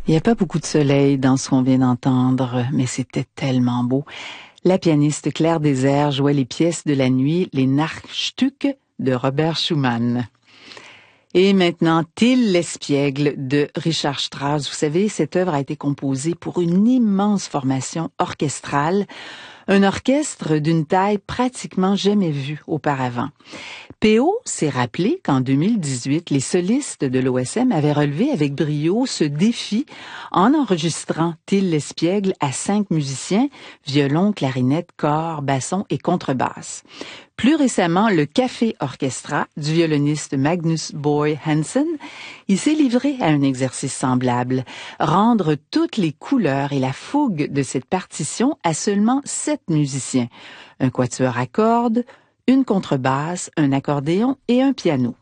Il n'y a pas beaucoup de soleil dans ce qu'on vient d'entendre, mais c'était tellement beau. La pianiste Claire Désert jouait les pièces de la nuit, les Nachstücke de Robert Schumann. Et maintenant, Till l'espiègle de Richard Strauss. Vous savez, cette œuvre a été composée pour une immense formation orchestrale, un orchestre d'une taille pratiquement jamais vue auparavant. P.O. s'est rappelé qu'en 2018, les solistes de l'OSM avaient relevé avec brio ce défi en enregistrant Till l'espiègle à 5 musiciens, violon, clarinette, cor, basson et contrebasse. Plus récemment, le Café Orchestra du violoniste Magnus Boy Hansen, il s'est livré à un exercice semblable, rendre toutes les couleurs et la fougue de cette partition à seulement 7 musiciens, un quatuor à cordes, une contrebasse, un accordéon et un piano.